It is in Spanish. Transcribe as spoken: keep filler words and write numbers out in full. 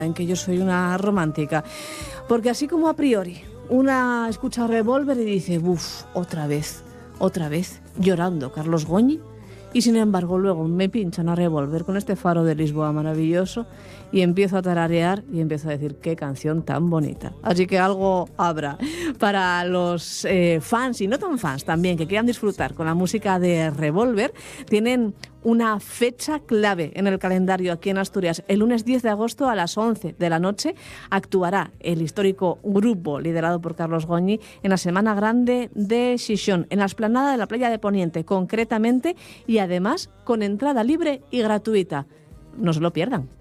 en que yo soy una romántica, porque así como a priori una escucha Revolver y dice, uff, otra vez, otra vez, llorando Carlos Goñi, y sin embargo luego me pinchan a Revolver con este Faro de Lisboa maravilloso y empiezo a tararear y empiezo a decir qué canción tan bonita. Así que algo habrá para los eh, fans y no tan fans también que quieran disfrutar con la música de Revolver. Tienen una fecha clave en el calendario aquí en Asturias. El lunes diez de agosto a las once de la noche actuará el histórico grupo liderado por Carlos Goñi en la Semana Grande de Xixón, en la explanada de la Playa de Poniente concretamente, y además con entrada libre y gratuita. No se lo pierdan.